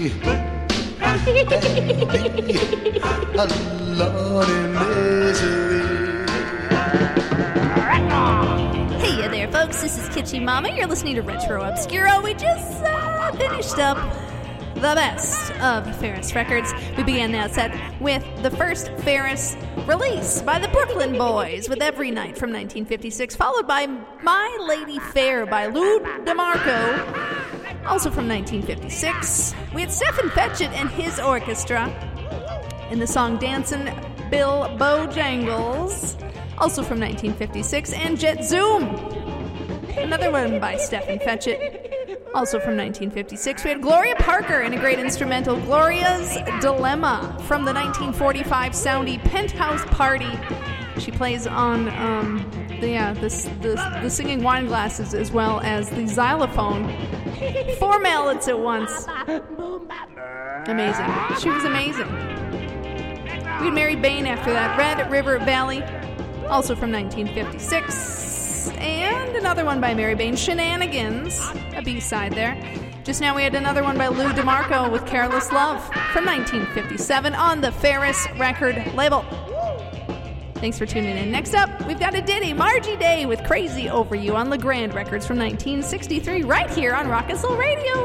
baby, a Lord in misery. Hey there, folks. This is Kitschy Mama. You're listening to Retro Obscuro. We just finished up the best of Ferris Records. We began that set with the first Ferris release by the Brooklyn Boys with Every Night from 1956, followed by My Lady Fair by Lou DeMarco, also from 1956. We had Stephen Fetchit and his orchestra in the song Dancin' Bill Bojangles, also from 1956, and Jet Zoom, another one by Stephen Fetchit, also from 1956. We had Gloria Parker in a great instrumental, Gloria's Dilemma, from the 1945 soundy Penthouse Party. She plays on the singing wine glasses as well as the xylophone. 4 mallets at once. Amazing. She was amazing. We had Mary Bain after that, Red River Valley, also from 1956. And another one by Mary Bain, Shenanigans, a B-side there. Just now we had another one by Lou DeMarco with Careless Love from 1957 on the Ferris record label. Thanks for tuning in. Next up, we've got a ditty, Margie Day with Crazy Over You on LeGrand Records from 1963, right here on Rock and Soul Radio.